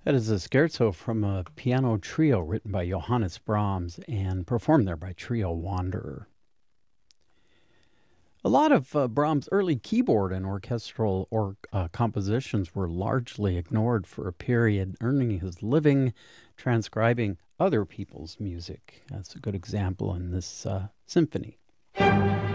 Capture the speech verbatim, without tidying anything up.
That is a scherzo from a piano trio written by Johannes Brahms and performed there by Trio Wanderer. A lot of uh, Brahms' early keyboard and orchestral or uh, compositions were largely ignored for a period, earning his living transcribing other people's music. That's a good example in this uh, symphony.